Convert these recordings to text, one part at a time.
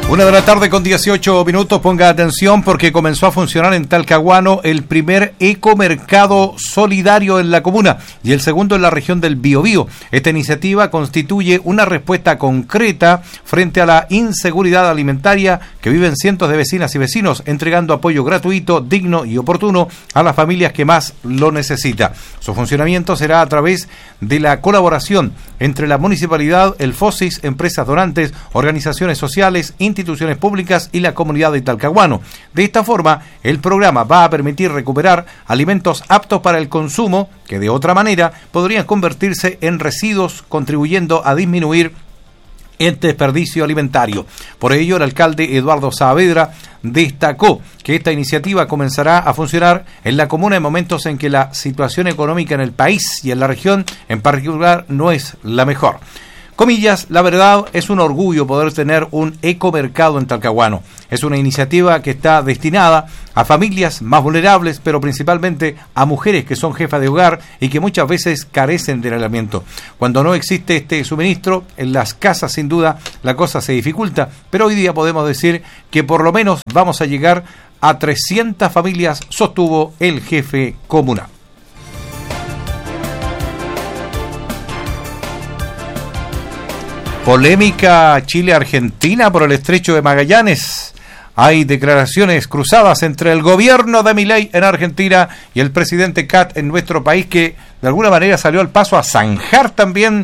1:18 p.m. Ponga atención porque comenzó a funcionar en Talcahuano el primer ecomercado solidario en la comuna y el segundo en la región del Biobío. Esta iniciativa constituye una respuesta concreta frente a la inseguridad alimentaria que viven cientos de vecinas y vecinos, entregando apoyo gratuito, digno y oportuno a las familias que más lo necesitan. Su funcionamiento será a través de la colaboración entre la municipalidad, el FOSIS, empresas donantes, organizaciones sociales, instituciones públicas y la comunidad de Talcahuano. De esta forma, el programa va a permitir recuperar alimentos aptos para el consumo que de otra manera podrían convertirse en residuos, contribuyendo a disminuir el desperdicio alimentario. Por ello, el alcalde Eduardo Saavedra destacó que esta iniciativa comenzará a funcionar en la comuna en momentos en que la situación económica en el país y en la región en particular no es la mejor. Comillas, la verdad es un orgullo poder tener un ecomercado en Talcahuano. Es una iniciativa que está destinada a familias más vulnerables, pero principalmente a mujeres que son jefas de hogar y que muchas veces carecen del alimento. Cuando no existe este suministro, en las casas sin duda la cosa se dificulta, pero hoy día podemos decir que por lo menos vamos a llegar a 300 familias, sostuvo el jefe comunal. Polémica Chile-Argentina por el estrecho de Magallanes. Hay declaraciones cruzadas entre el gobierno de Milei en Argentina y el presidente Katt en nuestro país, que de alguna manera salió al paso a zanjar también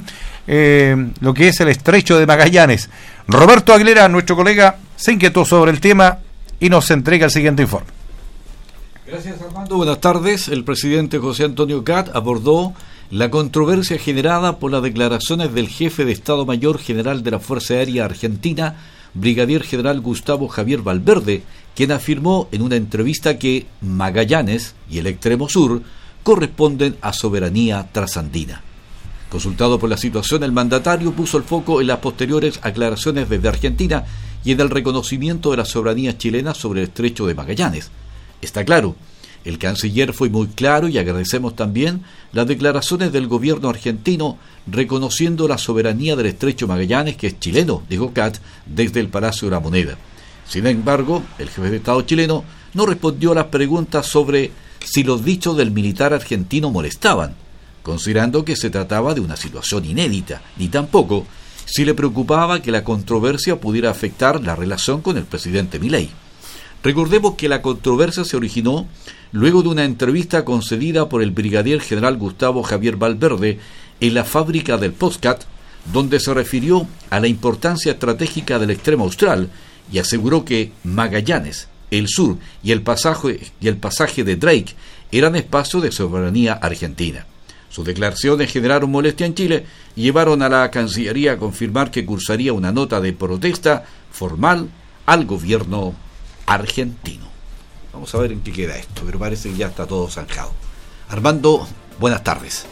lo que es el estrecho de Magallanes. Roberto Aguilera, nuestro colega, se inquietó sobre el tema y nos entrega el siguiente informe. Gracias, Armando. Buenas tardes. El presidente José Antonio Katt abordó la controversia generada por las declaraciones del jefe de Estado Mayor General de la Fuerza Aérea Argentina, Brigadier General Gustavo Javier Valverde, quien afirmó en una entrevista que Magallanes y el extremo sur corresponden a soberanía trasandina. Consultado por la situación, el mandatario puso el foco en las posteriores aclaraciones desde Argentina y en el reconocimiento de la soberanía chilena sobre el estrecho de Magallanes. Está claro, el canciller fue muy claro y agradecemos también las declaraciones del gobierno argentino reconociendo la soberanía del estrecho Magallanes, que es chileno, dijo Katt desde el Palacio de la Moneda. Sin embargo, el jefe de Estado chileno no respondió a las preguntas sobre si los dichos del militar argentino molestaban, considerando que se trataba de una situación inédita, ni tampoco si le preocupaba que la controversia pudiera afectar la relación con el presidente Milei. Recordemos que la controversia se originó luego de una entrevista concedida por el brigadier general Gustavo Javier Valverde en la fábrica del Postcat, donde se refirió a la importancia estratégica del extremo austral y aseguró que Magallanes, el sur y el pasaje de Drake eran espacios de soberanía argentina. Sus declaraciones generaron molestia en Chile y llevaron a la Cancillería a confirmar que cursaría una nota de protesta formal al gobierno argentino. Vamos a ver en qué queda esto, pero parece que ya está todo zanjado. Armando, buenas tardes.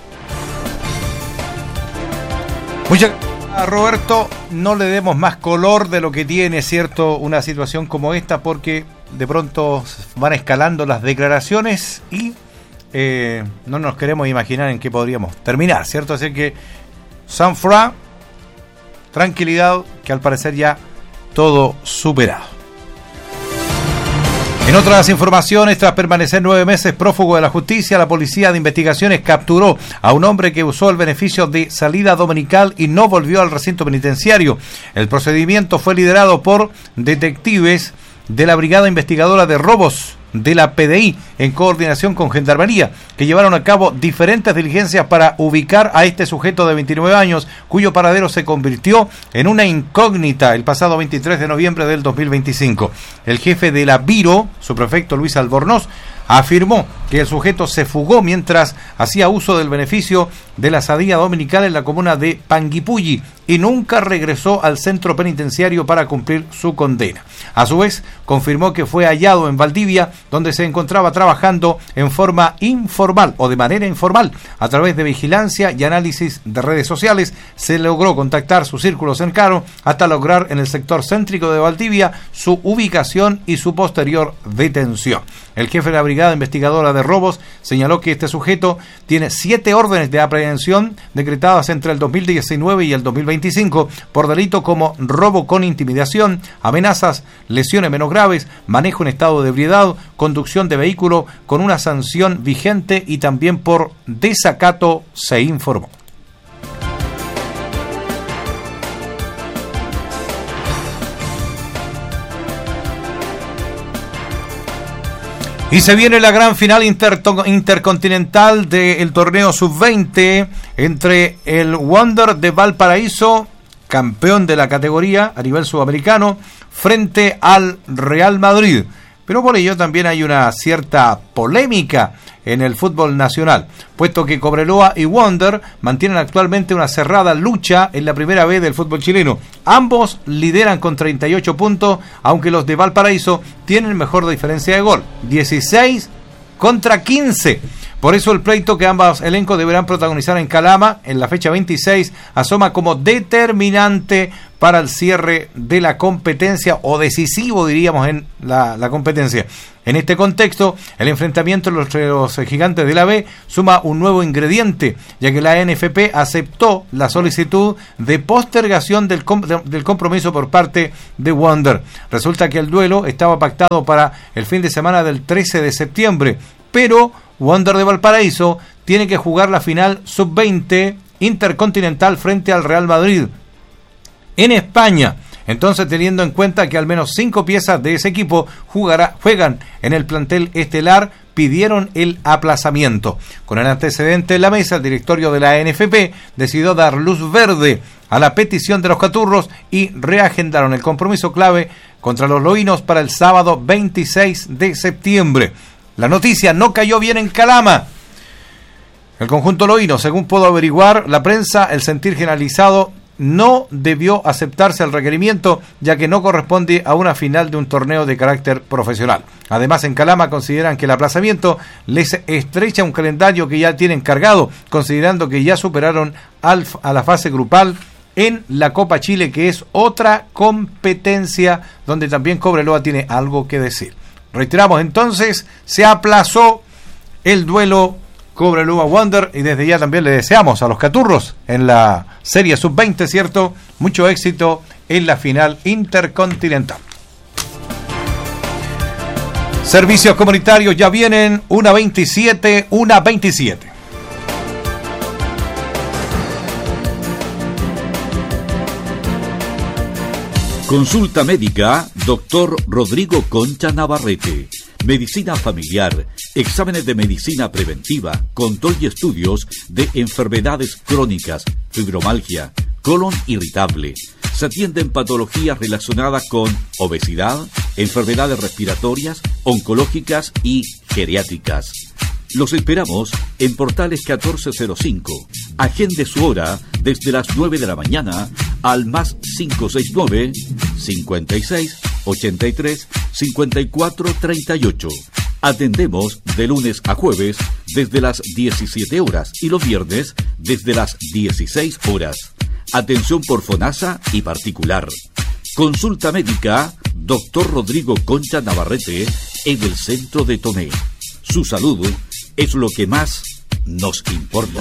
Muchas gracias, Roberto. No le demos más color de lo que tiene, ¿cierto?, una situación como esta, porque de pronto van escalando las declaraciones y no nos queremos imaginar en qué podríamos terminar, ¿cierto? Así que Sanfra, tranquilidad, que al parecer ya todo superado. En otras informaciones, tras permanecer 9 meses prófugo de la justicia, la Policía de Investigaciones capturó a un hombre que usó el beneficio de salida dominical y no volvió al recinto penitenciario. El procedimiento fue liderado por detectives de la Brigada Investigadora de Robos de la PDI, en coordinación con Gendarmería, que llevaron a cabo diferentes diligencias para ubicar a este sujeto de 29 años, cuyo paradero se convirtió en una incógnita el pasado 23 de noviembre del 2025. El jefe de la Biro, subprefecto Luis Albornoz, afirmó que el sujeto se fugó mientras hacía uso del beneficio de la salida dominical en la comuna de Panguipulli y nunca regresó al centro penitenciario para cumplir su condena. A su vez, confirmó que fue hallado en Valdivia, donde se encontraba trabajando en forma informal o de manera informal. A través de vigilancia y análisis de redes sociales, se logró contactar su círculo cercano hasta lograr en el sector céntrico de Valdivia su ubicación y su posterior detención. El jefe de la Brigada Investigadora de de robos, señaló que este sujeto tiene 7 órdenes de aprehensión decretadas entre el 2019 y el 2025 por delitos como robo con intimidación, amenazas, lesiones menos graves, manejo en estado de ebriedad, conducción de vehículo con una sanción vigente y también por desacato, se informó. Y se viene la gran final intercontinental del torneo sub-20 entre el Wander de Valparaíso, campeón de la categoría a nivel sudamericano, frente al Real Madrid. Pero por ello también hay una cierta polémica en el fútbol nacional, puesto que Cobreloa y Wander mantienen actualmente una cerrada lucha en la primera B del fútbol chileno. Ambos lideran con 38 puntos, aunque los de Valparaíso tienen mejor diferencia de gol, 16 contra 15. Por eso el pleito que ambos elencos deberán protagonizar en Calama en la fecha 26 asoma como determinante para el cierre de la competencia, o decisivo diríamos en la competencia. En este contexto, el enfrentamiento entre los gigantes de la B suma un nuevo ingrediente, ya que la NFP aceptó la solicitud de postergación del compromiso por parte de Wander. Resulta que el duelo estaba pactado para el fin de semana del 13 de septiembre, pero Wander de Valparaíso tiene que jugar la final sub-20 intercontinental frente al Real Madrid en España. Entonces, teniendo en cuenta que al menos 5 piezas de ese equipo juegan en el plantel estelar, pidieron el aplazamiento. Con el antecedente en la mesa, el directorio de la NFP decidió dar luz verde a la petición de los caturros y reagendaron el compromiso clave contra los loínos para el sábado 26 de septiembre. La noticia no cayó bien en Calama. El conjunto loíno, según pudo averiguar la prensa, el sentir generalizado no debió aceptarse el requerimiento, ya que no corresponde a una final de un torneo de carácter profesional. Además, en Calama consideran que el aplazamiento les estrecha un calendario que ya tienen cargado, considerando que ya superaron a la fase grupal en la Copa Chile, que es otra competencia donde también Cobreloa tiene algo que decir. Reiteramos entonces, se aplazó el duelo Cobreloa Wander, y desde ya también le deseamos a los caturros en la serie sub-20, ¿cierto? Mucho éxito en la final intercontinental. Servicios comunitarios ya vienen, 1:27. Consulta médica, Dr. Rodrigo Concha Navarrete. Medicina familiar, exámenes de medicina preventiva, control y estudios de enfermedades crónicas, fibromialgia, colon irritable. Se atienden patologías relacionadas con obesidad, enfermedades respiratorias, oncológicas y geriátricas. Los esperamos en Portales 1405. Agende su hora desde las 9 de la mañana al más 569 56 83 54 38. Atendemos de lunes a jueves desde las 17 horas y los viernes desde las 16 horas. Atención por FONASA y particular. Consulta médica, Dr. Rodrigo Concha Navarrete, en el centro de Tomé. Su salud es lo que más nos importa.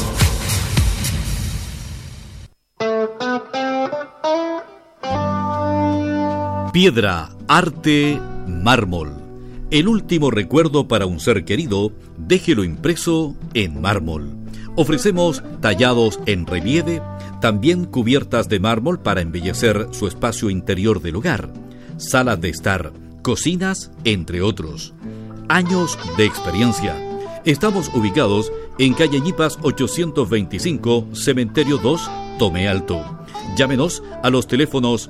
Piedra, arte, mármol. El último recuerdo para un ser querido, déjelo impreso en mármol. Ofrecemos tallados en relieve, también cubiertas de mármol para embellecer su espacio interior del hogar, salas de estar, cocinas, entre otros. Años de experiencia. Estamos ubicados en calle Ñipas 825, Cementerio 2, Tomé Alto. Llámenos a los teléfonos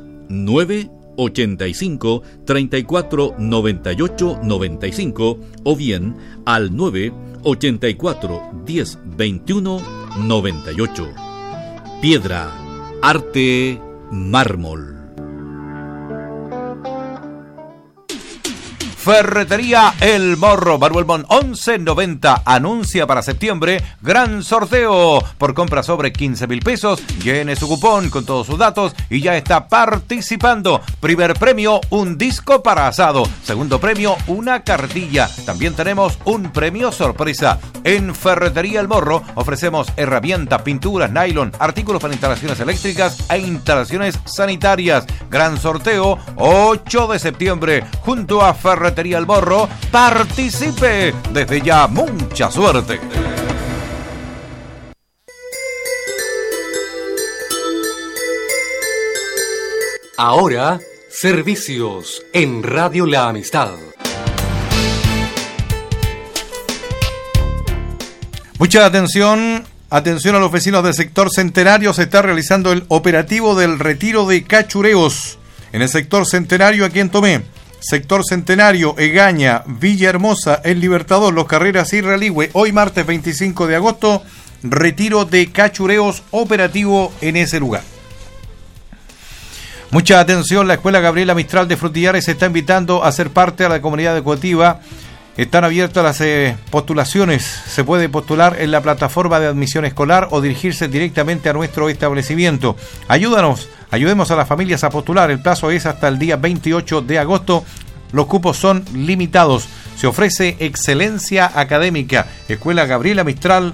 985 34 98 95 o bien al 984 10 21 98. Piedra, arte, mármol. Ferretería El Morro, Baruelmón 1190, anuncia para septiembre gran sorteo por compra sobre 15.000 pesos. Llene su cupón con todos sus datos y ya está participando. Primer premio, un disco para asado. Segundo premio, una cartilla. También tenemos un premio sorpresa. En Ferretería El Morro ofrecemos herramientas, pinturas, nylon, artículos para instalaciones eléctricas e instalaciones sanitarias. Gran sorteo 8 de septiembre junto a Ferretería El Morro. Participe. Desde ya, mucha suerte. Ahora, servicios en Radio La Amistad. Mucha atención a los vecinos del sector Centenario. Se está realizando el operativo del retiro de cachureos en el sector Centenario aquí en Tomé. Sector Centenario, Egaña, Villahermosa, El Libertador, Los Carreras y Raligüe. Hoy martes 25 de agosto, retiro de cachureos operativo en ese lugar. Mucha atención, la Escuela Gabriela Mistral de Frutillares se está invitando a ser parte de la comunidad educativa. Están abiertas las postulaciones. Se puede postular en la plataforma de admisión escolar o dirigirse directamente a nuestro establecimiento. Ayudemos a las familias a postular. El plazo es hasta el día 28 de agosto. Los cupos son limitados. Se ofrece excelencia académica. Escuela Gabriela Mistral